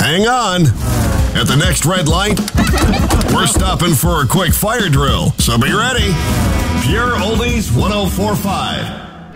hang on. At the next red light, we're stopping for a quick fire drill, so be ready. Pure Oldies 1045.